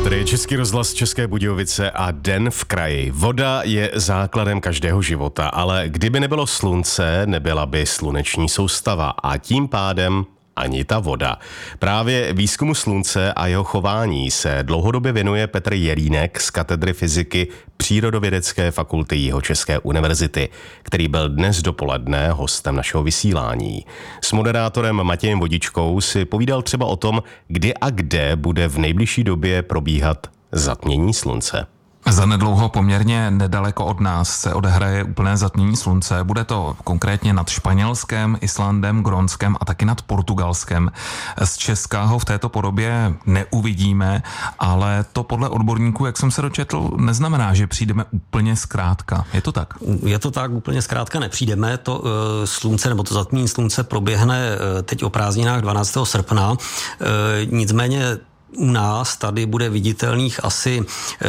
Tady je Český rozhlas České Budějovice a Den v kraji. Voda je základem každého života, ale kdyby nebylo slunce, nebyla by sluneční soustava a tím pádem ani ta voda. Právě výzkumu slunce a jeho chování se dlouhodobě věnuje Petr Jelínek z katedry fyziky Přírodovědecké fakulty Jihočeské univerzity, který byl dnes dopoledne hostem našeho vysílání. S moderátorem Matějem Vodičkou si povídal třeba o tom, kdy a kde bude v nejbližší době probíhat zatmění slunce. Zanedlouho poměrně nedaleko od nás se odehraje úplné zatmění slunce. Bude to konkrétně nad Španělskem, Islandem, Grónskem a taky nad Portugalskem. Z Česka ho v této podobě neuvidíme, ale to podle odborníků, jak jsem se dočetl, neznamená, že přijdeme úplně zkrátka. Je to tak? Je to tak, úplně zkrátka nepřijdeme. To slunce nebo to zatmění slunce proběhne teď o prázdninách 12. srpna. Nicméně u nás tady bude viditelných asi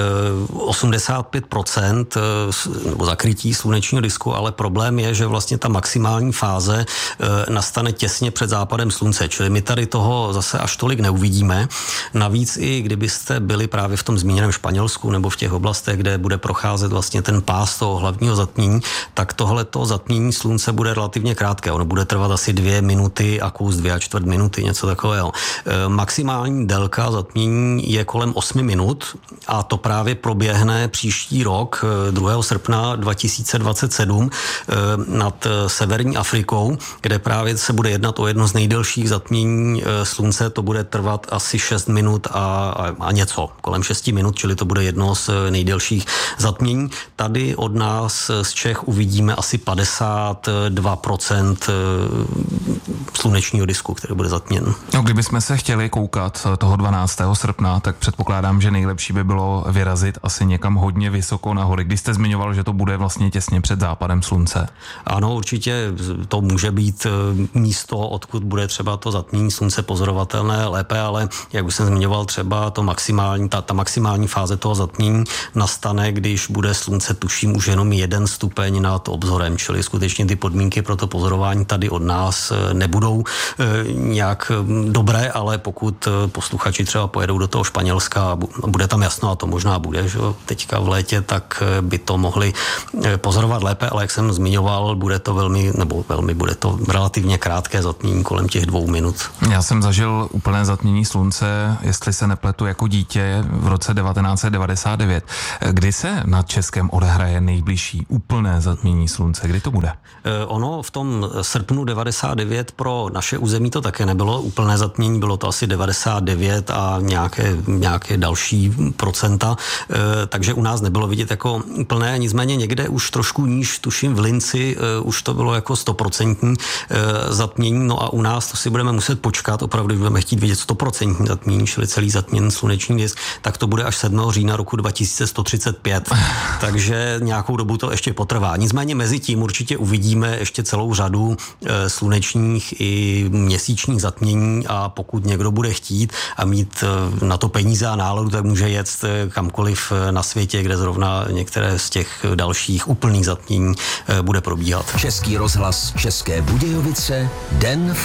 85% nebo zakrytí slunečního disku, ale problém je, že vlastně ta maximální fáze nastane těsně před západem slunce, čili my tady toho zase až tolik neuvidíme. Navíc i kdybyste byli právě v tom zmíněném Španělsku nebo v těch oblastech, kde bude procházet vlastně ten pás toho hlavního zatmění, tak tohleto zatmění slunce bude relativně krátké. Ono bude trvat asi 2 minuty a kus, 2,25 minuty, něco takového. Maximální délka zatmění je kolem 8 minut a to právě proběhne příští rok, 2. srpna 2027 nad severní Afrikou, kde právě se bude jednat o jedno z nejdelších zatmění slunce. To bude trvat asi 6 minut a něco, kolem 6 minut, čili to bude jedno z nejdelších zatmění. Tady od nás z Čech uvidíme asi 52% slunečního disku, který bude zatměn. No, kdybychom se chtěli koukat toho 12. srpna, tak předpokládám, že nejlepší by bylo vyrazit asi někam hodně vysoko na hory. Když jste zmiňoval, že to bude vlastně těsně před západem slunce. Ano, určitě to může být místo, odkud bude třeba to zatmění slunce pozorovatelné lépe, ale jak už jsem zmiňoval, třeba to maximální, ta maximální fáze toho zatmění nastane, když bude slunce tuším už jenom 1 stupeň nad obzorem, čili skutečně ty podmínky pro to pozorování tady od nás nebudou nějak dobré, ale pokud posluchači třeba pojedou do toho Španělska a bude tam jasno, a to možná bude, že teďka v létě, tak by to mohli pozorovat lépe, ale jak jsem zmiňoval, bude to bude to relativně krátké zatmění kolem těch 2 minut. Já jsem zažil úplné zatmění slunce, jestli se nepletu, jako dítě v roce 1999. Kdy se nad Českem odehraje nejbližší úplné zatmění slunce? Kdy to bude? Ono v tom srpnu 99 pro naše území to také nebylo úplné zatmění, bylo to asi 99 a nějaké další procenta, takže u nás nebylo vidět jako úplné, nicméně někde už trošku níž, tuším v Linci, už to bylo jako 100% zatmění, no a u nás to si budeme muset počkat, opravdu budeme chtít vidět 100% zatmění, čili celý zatměn sluneční disk, tak to bude až 7. října roku 2135, takže nějakou dobu to ještě potrvá. Nicméně mezi tím určitě uvidíme ještě celou řadu slunečních i měsíčních zatmění a pokud někdo bude chtít a mít na to peníze a náladu, tak může jet kamkoliv na světě, kde zrovna některé z těch dalších úplných zatmění bude probíhat. Český rozhlas České Budějovice, Den v